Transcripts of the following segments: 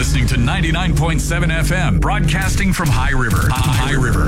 listening to 99.7 FM, broadcasting from High River. High River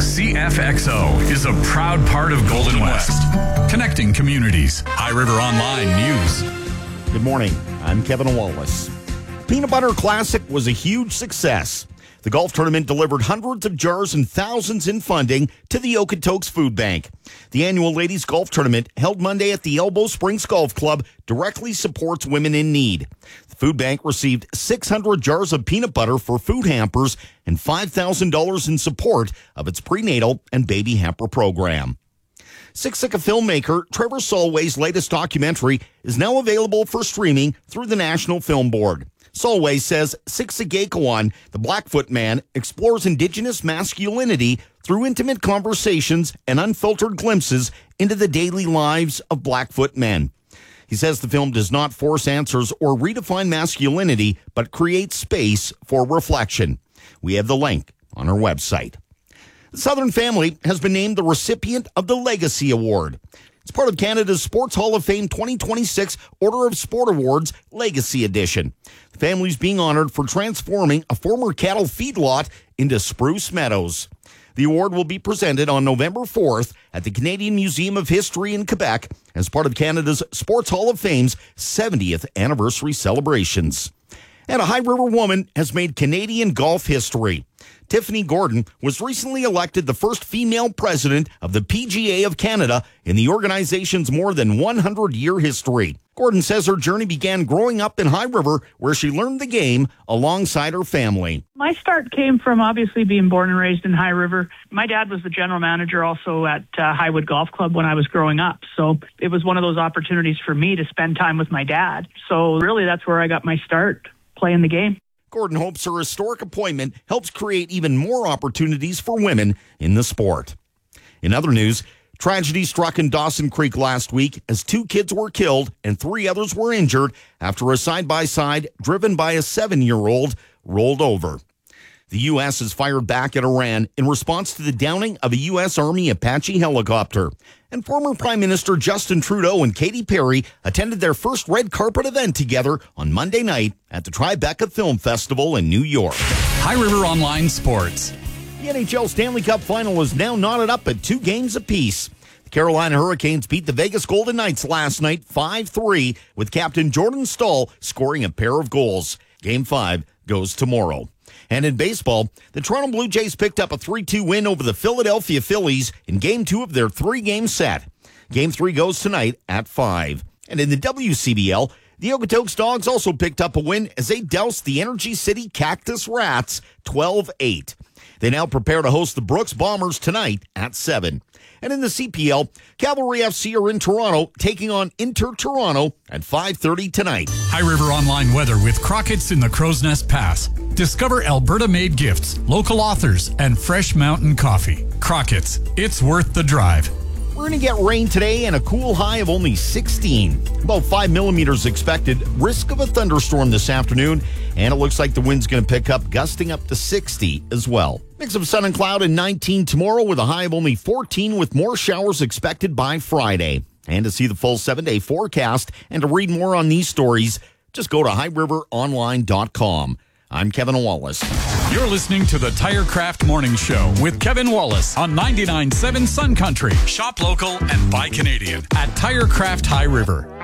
CFXO is a proud part of Golden West, connecting communities. High River Online News. Good morning. I'm Kevin Wallace. Peanut Butter Classic was a huge success. The golf tournament delivered hundreds of jars and thousands in funding to the Okotoks Food Bank. The annual ladies golf tournament, held Monday at the Elbow Springs Golf Club, directly supports women in need. The food bank received 600 jars of peanut butter for food hampers and $5,000 in support of its prenatal and baby hamper program. Siksika filmmaker Trevor Solway's latest documentary is now available for streaming through the National Film Board. Solway says Siksika, the Blackfoot man, explores Indigenous masculinity through intimate conversations and unfiltered glimpses into the daily lives of Blackfoot men. He says the film does not force answers or redefine masculinity, but creates space for reflection. We have the link on our website. The Southern family has been named the recipient of the Legacy Award. It's part of Canada's Sports Hall of Fame 2026 Order of Sport Awards Legacy Edition. The family's being honored for transforming a former cattle feedlot into Spruce Meadows. The award will be presented on November 4th at the Canadian Museum of History in Quebec as part of Canada's Sports Hall of Fame's 70th anniversary celebrations. And a High River woman has made Canadian golf history. Tiffany Gordon was recently elected the first female president of the PGA of Canada in the organization's more than 100-year history. Gordon says her journey began growing up in High River, where she learned the game alongside her family. My start came from obviously being born and raised in High River. My dad was the general manager also at Highwood Golf Club when I was growing up. So it was one of those opportunities for me to spend time with my dad. So really that's where I got my start playing the game. Gordon hopes her historic appointment helps create even more opportunities for women in the sport. In other news, tragedy struck in Dawson Creek last week as 2 kids were killed and 3 others were injured after a side-by-side driven by a 7-year-old rolled over. The U.S. has fired back at Iran in response to the downing of a U.S. Army Apache helicopter. And former Prime Minister Justin Trudeau and Katy Perry attended their first red carpet event together on Monday night at the Tribeca Film Festival in New York. High River Online Sports. The NHL Stanley Cup Final is now knotted up at 2 games apiece. The Carolina Hurricanes beat the Vegas Golden Knights last night 5-3, with captain Jordan Staal scoring a pair of goals. Game 5 goes tomorrow. And in baseball, the Toronto Blue Jays picked up a 3-2 win over the Philadelphia Phillies in Game 2 of their 3-game set. Game 3 goes tonight at 5. And in the WCBL, the Okotoks Dogs also picked up a win as they doused the Energy City Cactus Rats 12-8. They now prepare to host the Brooks Bombers tonight at 7. And in the CPL, Cavalry FC are in Toronto, taking on Inter Toronto at 5:30 tonight. High River Online weather with Crockett's in the Crow's Nest Pass. Discover Alberta-made gifts, local authors, and fresh mountain coffee. Crockett's, it's worth the drive. We're going to get rain today and a cool high of only 16. About 5 millimeters expected. Risk of a thunderstorm this afternoon. And it looks like the wind's going to pick up, gusting up to 60 as well. Mix of sun and cloud and 19 tomorrow with a high of only 14 with more showers expected by Friday. And to see the full 7-day forecast and to read more on these stories, just go to highriveronline.com. I'm Kevin Wallace. You're listening to the TireCraft Morning Show with Kevin Wallace on 99.7 Sun Country. Shop local and buy Canadian at TireCraft High River.